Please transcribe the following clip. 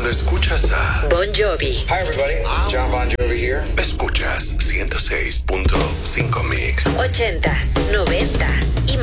Cuando escuchas a Bon Jovi. Hi everybody, John Bon Jovi here. Escuchas 106.5 Mix. 80s, 90s y